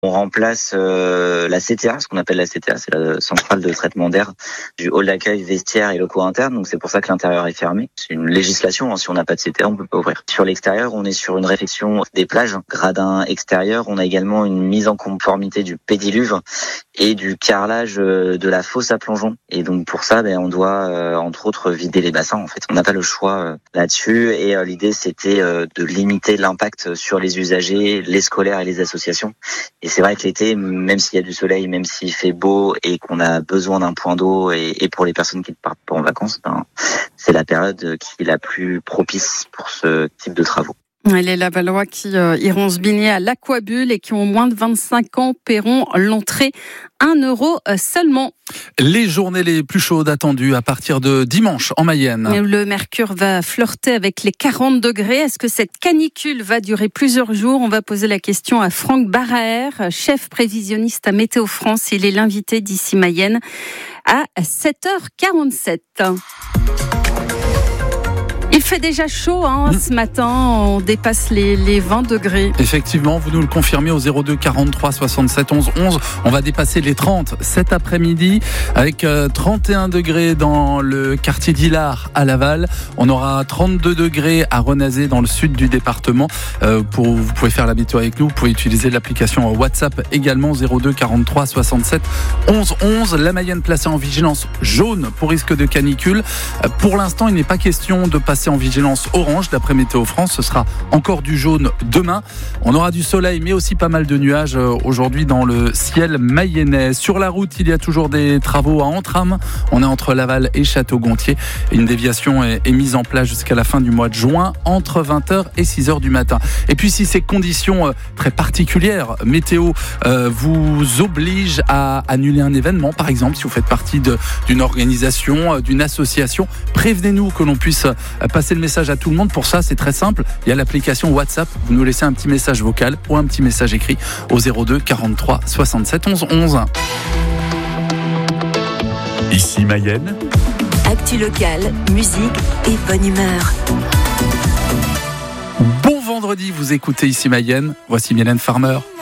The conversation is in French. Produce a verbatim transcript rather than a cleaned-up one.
On remplace euh, la C T A, ce qu'on appelle la C T A, c'est la centrale de traitement d'air du hall d'accueil, vestiaire et locaux internes. Donc c'est pour ça que l'intérieur est fermé. C'est une législation, hein. Si on n'a pas de C T A, on peut pas ouvrir. Sur l'extérieur, on est sur une réfection des plages, gradins extérieurs. On a également une mise en conformité du pédiluve et du carrelage de la fosse à plongeon. Et donc pour ça, ben, on doit euh, entre autres vider les bassins. En fait, on n'a pas le choix euh, là-dessus. Et euh, l'idée, c'était euh, de limiter l'impact sur les usagers, les scolaires et les associations. Et c'est vrai que l'été, même s'il y a du soleil, même s'il fait beau et qu'on a besoin d'un point d'eau, et, et pour les personnes qui ne partent pas en vacances, ben, c'est la période qui est la plus propice pour ce type de travaux. Les Lavallois qui euh, iront se baigner à l'Aquabulle et qui ont moins de vingt-cinq ans paieront l'entrée un euro seulement. Les journées les plus chaudes attendues à partir de dimanche en Mayenne. Le mercure va flirter avec les quarante degrés. Est-ce que cette canicule va durer plusieurs jours ? On va poser la question à Franck Baraer, chef prévisionniste à Météo France. Il est l'invité d'Ici Mayenne à sept heures quarante-sept. Il fait déjà chaud hein, mmh. ce matin, on dépasse les, les vingt degrés. Effectivement, vous nous le confirmez au zéro deux quarante-trois soixante-sept onze onze. On va dépasser les trente cet après-midi avec euh, trente et un degrés dans le quartier d'Illard à Laval. On aura trente-deux degrés à Renazé dans le sud du département. Euh, pour, vous pouvez faire la météo avec nous, vous pouvez utiliser l'application WhatsApp également zéro deux quarante-trois soixante-sept onze onze. La Mayenne placée en vigilance jaune pour risque de canicule. Euh, pour l'instant, il n'est pas question de passer en vigilance orange d'après Météo France. Ce sera encore du jaune demain. On aura du soleil mais aussi pas mal de nuages aujourd'hui dans le ciel mayennais. Sur la route, il y a toujours des travaux à Entrammes. On est entre Laval et Château-Gontier. Une déviation est, est mise en place jusqu'à la fin du mois de juin entre vingt heures et six heures du matin. Et puis si ces conditions très particulières météo euh, vous obligent à annuler un événement, par exemple si vous faites partie de, d'une organisation, d'une association, prévenez-nous que l'on puisse passer le message à tout le monde. Pour ça, c'est très simple. Il y a l'application WhatsApp. Vous nous laissez un petit message vocal ou un petit message écrit au zéro deux quarante-trois soixante-sept onze onze. Ici Mayenne. Actu locale, musique et bonne humeur. Bon vendredi, vous écoutez Ici Mayenne. Voici Mylène Farmer.